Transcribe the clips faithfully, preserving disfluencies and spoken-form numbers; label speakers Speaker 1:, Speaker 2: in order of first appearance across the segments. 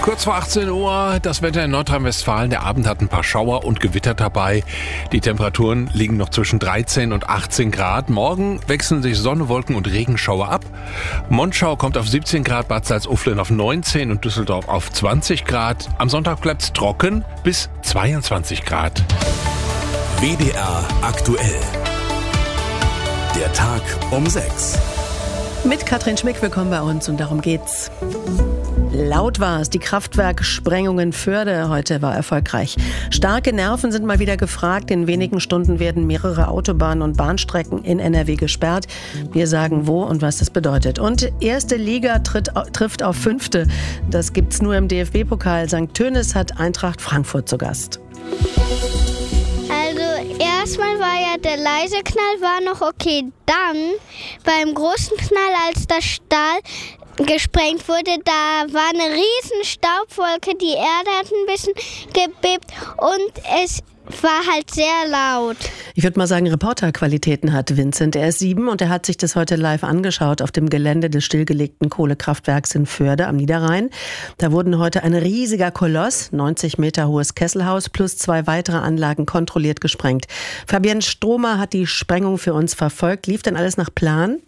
Speaker 1: Kurz vor achtzehn Uhr, das Wetter in Nordrhein-Westfalen. Der Abend hat ein paar Schauer und Gewitter dabei. Die Temperaturen liegen noch zwischen dreizehn und achtzehn Grad. Morgen wechseln sich Sonne, Wolken und Regenschauer ab. Monschau kommt auf siebzehn Grad, Bad Salzuflen auf neunzehn und Düsseldorf auf zwanzig Grad. Am Sonntag bleibt es trocken bis zweiundzwanzig Grad.
Speaker 2: W D R aktuell. Der Tag um sechs.
Speaker 3: Mit Katrin Schmick, willkommen bei uns und darum geht's. Laut war es, die Kraftwerkssprengung in Förde heute war erfolgreich. Starke Nerven sind mal wieder gefragt. In wenigen Stunden werden mehrere Autobahnen und Bahnstrecken in N R W gesperrt. Wir sagen wo und was das bedeutet. Und erste Liga tritt, trifft auf fünfte. Das gibt's nur im D F B-Pokal. Sankt Tönnis hat Eintracht Frankfurt zu Gast.
Speaker 4: Erstmal war ja der leise Knall war noch okay. Dann beim großen Knall, als der Stahl gesprengt wurde, da war eine riesen Staubwolke. Die Erde hat ein bisschen gebebt und es war halt sehr laut.
Speaker 3: Ich würde mal sagen, Reporterqualitäten hat Vincent. Er ist sieben und er hat sich das heute live angeschaut auf dem Gelände des stillgelegten Kohlekraftwerks in Förde am Niederrhein. Da wurden heute ein riesiger Koloss, neunzig Meter hohes Kesselhaus plus zwei weitere Anlagen kontrolliert gesprengt. Fabienne Stromer hat die Sprengung für uns verfolgt. Lief denn alles nach Plan?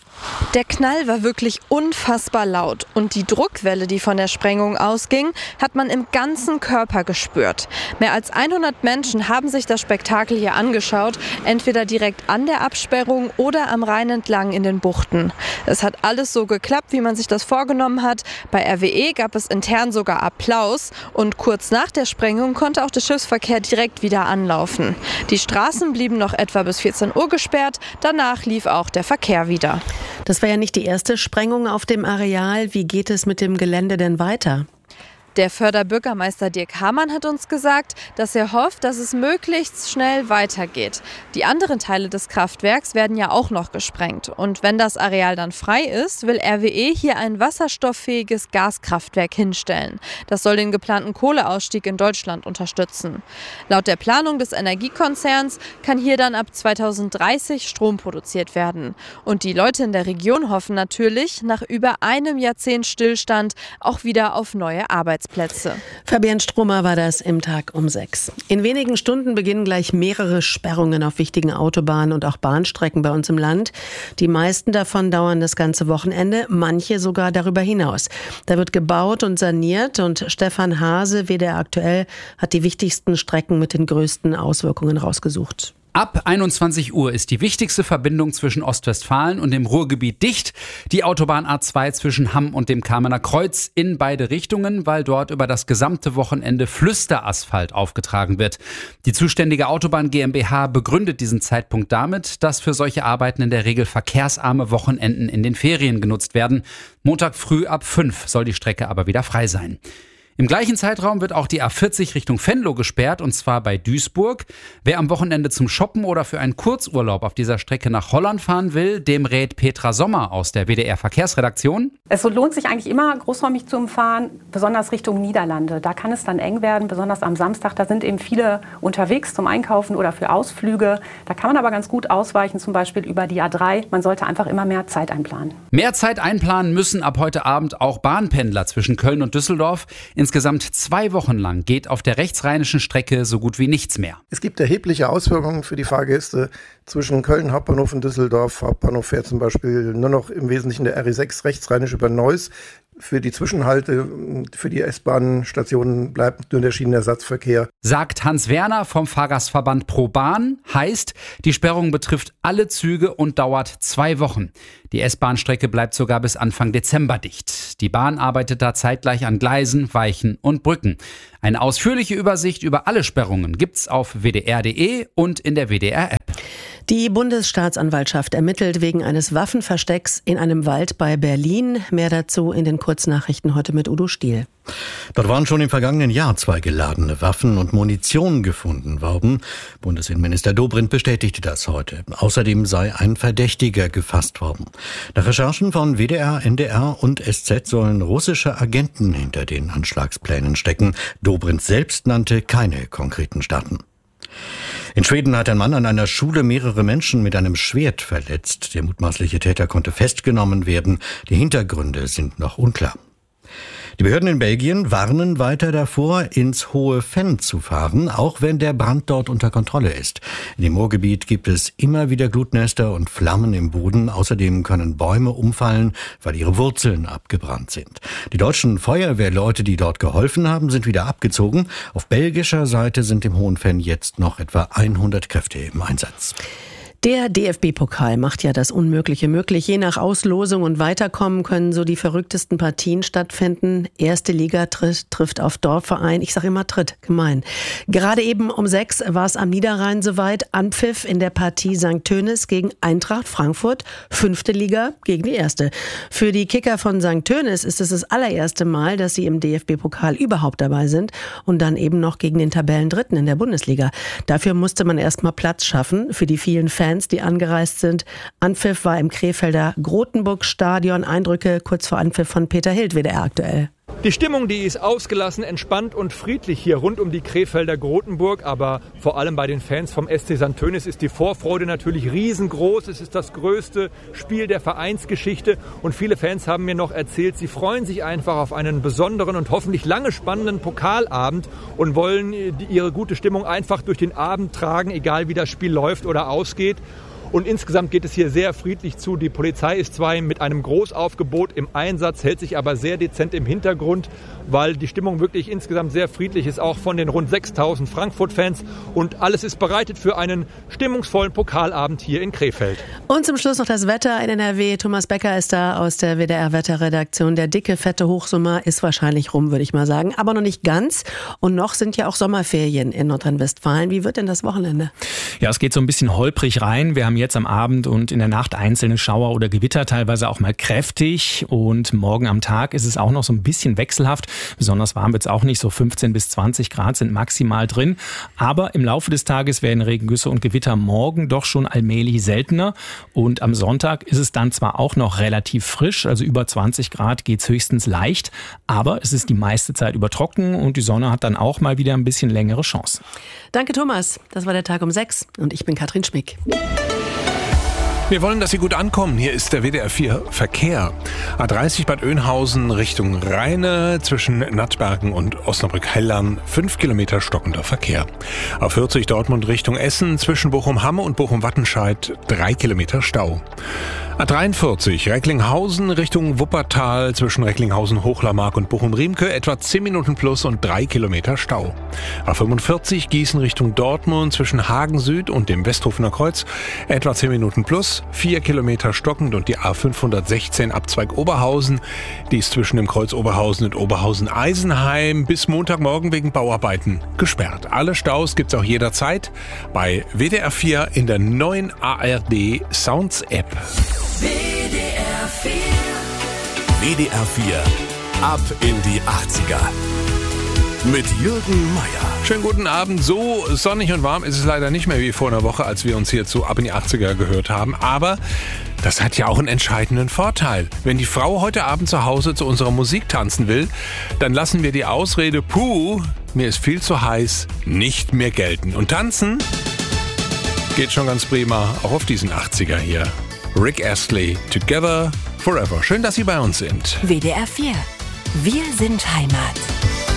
Speaker 5: Der Knall war wirklich unfassbar laut und die Druckwelle, die von der Sprengung ausging, hat man im ganzen Körper gespürt. Mehr als hundert Menschen haben sich das Spektakel hier angeschaut, entweder direkt an der Absperrung oder am Rhein entlang in den Buchten. Es hat alles so geklappt, wie man sich das vorgenommen hat. Bei R W E gab es intern sogar Applaus und kurz nach der Sprengung konnte auch der Schiffsverkehr direkt wieder anlaufen. Die Straßen blieben noch etwa bis vierzehn Uhr gesperrt, danach lief auch der Verkehr wieder.
Speaker 3: Das war ja nicht die erste Sprengung auf dem Areal. Wie geht es mit dem Gelände denn weiter?
Speaker 5: Der Förder-Bürgermeister Dirk Hamann hat uns gesagt, dass er hofft, dass es möglichst schnell weitergeht. Die anderen Teile des Kraftwerks werden ja auch noch gesprengt. Und wenn das Areal dann frei ist, will R W E hier ein wasserstofffähiges Gaskraftwerk hinstellen. Das soll den geplanten Kohleausstieg in Deutschland unterstützen. Laut der Planung des Energiekonzerns kann hier dann ab zweitausenddreißig Strom produziert werden. Und die Leute in der Region hoffen natürlich, nach über einem Jahrzehnt Stillstand auch wieder auf neue Arbeitsplätze. Plätze.
Speaker 3: Fabienne Stromer war das im Tag um sechs. In wenigen Stunden beginnen gleich mehrere Sperrungen auf wichtigen Autobahnen und auch Bahnstrecken bei uns im Land. Die meisten davon dauern das ganze Wochenende, manche sogar darüber hinaus. Da wird gebaut und saniert und Stefan Hase, W D R aktuell, hat die wichtigsten Strecken mit den größten Auswirkungen rausgesucht.
Speaker 6: Ab einundzwanzig Uhr ist die wichtigste Verbindung zwischen Ostwestfalen und dem Ruhrgebiet dicht. Die Autobahn A zwei zwischen Hamm und dem Kamener Kreuz in beide Richtungen, weil dort über das gesamte Wochenende Flüsterasphalt aufgetragen wird. Die zuständige Autobahn GmbH begründet diesen Zeitpunkt damit, dass für solche Arbeiten in der Regel verkehrsarme Wochenenden in den Ferien genutzt werden. Montag früh ab fünf soll die Strecke aber wieder frei sein. Im gleichen Zeitraum wird auch die A vierzig Richtung Venlo gesperrt, und zwar bei Duisburg. Wer am Wochenende zum Shoppen oder für einen Kurzurlaub auf dieser Strecke nach Holland fahren will, dem rät Petra Sommer aus der W D R Verkehrsredaktion.
Speaker 7: Es lohnt sich eigentlich immer, großräumig zu umfahren, besonders Richtung Niederlande. Da kann es dann eng werden, besonders am Samstag. Da sind eben viele unterwegs zum Einkaufen oder für Ausflüge. Da kann man aber ganz gut ausweichen, zum Beispiel über die A drei. Man sollte einfach immer mehr Zeit einplanen.
Speaker 6: Mehr Zeit einplanen müssen ab heute Abend auch Bahnpendler zwischen Köln und Düsseldorf. Insgesamt zwei Wochen lang geht auf der rechtsrheinischen Strecke so gut wie nichts mehr.
Speaker 8: Es gibt erhebliche Auswirkungen für die Fahrgäste. Zwischen Köln Hauptbahnhof und Düsseldorf Hauptbahnhof fährt zum Beispiel nur noch im Wesentlichen der R E sechs rechtsrheinisch über Neuss. Für die Zwischenhalte, für die S-Bahn-Stationen bleibt nur der Schienenersatzverkehr.
Speaker 6: Sagt Hans Werner vom Fahrgastverband ProBahn. Heißt, die Sperrung betrifft alle Züge und dauert zwei Wochen. Die S-Bahn-Strecke bleibt sogar bis Anfang Dezember dicht. Die Bahn arbeitet da zeitgleich an Gleisen, Weichen und Brücken. Eine ausführliche Übersicht über alle Sperrungen gibt's auf w d r punkt d e und in der W D R-App.
Speaker 3: Die Bundesstaatsanwaltschaft ermittelt wegen eines Waffenverstecks in einem Wald bei Berlin. Mehr dazu in den Kurznachrichten heute mit Udo Stiel.
Speaker 9: Dort waren schon im vergangenen Jahr zwei geladene Waffen und Munition gefunden worden. Bundesinnenminister Dobrindt bestätigte das heute. Außerdem sei ein Verdächtiger gefasst worden. Nach Recherchen von W D R, N D R und S Z sollen russische Agenten hinter den Anschlagsplänen stecken. Dobrindt selbst nannte keine konkreten Staaten. In Schweden hat ein Mann an einer Schule mehrere Menschen mit einem Schwert verletzt. Der mutmaßliche Täter konnte festgenommen werden. Die Hintergründe sind noch unklar. Die Behörden in Belgien warnen weiter davor, ins Hohe Venn zu fahren, auch wenn der Brand dort unter Kontrolle ist. In dem Moorgebiet gibt es immer wieder Glutnester und Flammen im Boden. Außerdem können Bäume umfallen, weil ihre Wurzeln abgebrannt sind. Die deutschen Feuerwehrleute, die dort geholfen haben, sind wieder abgezogen. Auf belgischer Seite sind im Hohen Venn jetzt noch etwa hundert Kräfte im Einsatz.
Speaker 3: Der D F B-Pokal macht ja das Unmögliche möglich. Je nach Auslosung und Weiterkommen können so die verrücktesten Partien stattfinden. Erste Liga tritt, trifft auf Dorfverein. Ich sage immer tritt, gemein. Gerade eben um sechs war es am Niederrhein soweit. Anpfiff in der Partie Sankt Tönis gegen Eintracht Frankfurt. Fünfte Liga gegen die erste. Für die Kicker von Sankt Tönis ist es das allererste Mal, dass sie im D F B-Pokal überhaupt dabei sind. Und dann eben noch gegen den Tabellendritten in der Bundesliga. Dafür musste man erst mal Platz schaffen für die vielen Fans, die angereist sind. Anpfiff war im Krefelder Grotenburg-Stadion. Eindrücke kurz vor Anpfiff von Peter Hild, W D R aktuell.
Speaker 10: Die Stimmung, die ist ausgelassen, entspannt und friedlich hier rund um die Krefelder Grotenburg. Aber vor allem bei den Fans vom S C Sankt Tönis ist die Vorfreude natürlich riesengroß. Es ist das größte Spiel der Vereinsgeschichte. Und viele Fans haben mir noch erzählt, sie freuen sich einfach auf einen besonderen und hoffentlich lange spannenden Pokalabend und wollen ihre gute Stimmung einfach durch den Abend tragen, egal wie das Spiel läuft oder ausgeht. Und insgesamt geht es hier sehr friedlich zu. Die Polizei ist zwar mit einem Großaufgebot im Einsatz, hält sich aber sehr dezent im Hintergrund, weil die Stimmung wirklich insgesamt sehr friedlich ist, auch von den rund sechstausend Frankfurt-Fans. Und alles ist bereitet für einen stimmungsvollen Pokalabend hier in Krefeld.
Speaker 3: Und zum Schluss noch das Wetter in N R W. Thomas Becker ist da aus der W D R-Wetterredaktion. Der dicke, fette Hochsommer ist wahrscheinlich rum, würde ich mal sagen. Aber noch nicht ganz. Und noch sind ja auch Sommerferien in Nordrhein-Westfalen. Wie wird denn das Wochenende?
Speaker 11: Ja, es geht so ein bisschen holprig rein. Wir haben jetzt am Abend und in der Nacht einzelne Schauer oder Gewitter, teilweise auch mal kräftig. Und morgen am Tag ist es auch noch so ein bisschen wechselhaft. Besonders warm wird es auch nicht, so fünfzehn bis zwanzig Grad sind maximal drin. Aber im Laufe des Tages werden Regengüsse und Gewitter morgen doch schon allmählich seltener. Und am Sonntag ist es dann zwar auch noch relativ frisch, also über zwanzig Grad geht es höchstens leicht. Aber es ist die meiste Zeit über trocken und die Sonne hat dann auch mal wieder ein bisschen längere Chance.
Speaker 3: Danke Thomas, das war der Tag um sechs und ich bin Katrin Schmick.
Speaker 1: Wir wollen, dass Sie gut ankommen. Hier ist der W D R vier Verkehr. A dreißig Bad Oeynhausen Richtung Rheine zwischen Nattbergen und Osnabrück-Hellern. Fünf Kilometer stockender Verkehr. A vierzig Dortmund Richtung Essen zwischen Bochum-Hamme und Bochum-Wattenscheid. Drei Kilometer Stau. A dreiundvierzig Recklinghausen Richtung Wuppertal zwischen Recklinghausen-Hochlarmark und Bochum-Riemke. Etwa zehn Minuten plus und drei Kilometer Stau. A fünfundvierzig Gießen Richtung Dortmund zwischen Hagen Süd und dem Westhofener Kreuz. Etwa zehn Minuten plus. Vier Kilometer stockend und die A fünfhundertsechzehn Abzweig Oberhausen. Die ist zwischen dem Kreuz Oberhausen und Oberhausen-Eisenheim bis Montagmorgen wegen Bauarbeiten gesperrt. Alle Staus gibt's auch jederzeit bei W D R vier in der neuen A R D Sounds App.
Speaker 2: W D R vier. W D R vier. Ab in die achtziger. Mit Jürgen Meier.
Speaker 1: Schönen guten Abend. So sonnig und warm ist es leider nicht mehr wie vor einer Woche, als wir uns hier zu Ab in die achtziger gehört haben. Aber das hat ja auch einen entscheidenden Vorteil. Wenn die Frau heute Abend zu Hause zu unserer Musik tanzen will, dann lassen wir die Ausrede, puh, mir ist viel zu heiß, nicht mehr gelten. Und tanzen geht schon ganz prima, auch auf diesen achtziger hier. Rick Astley, Together Forever. Schön, dass Sie bei uns sind.
Speaker 12: W D R vier. Wir sind Heimat.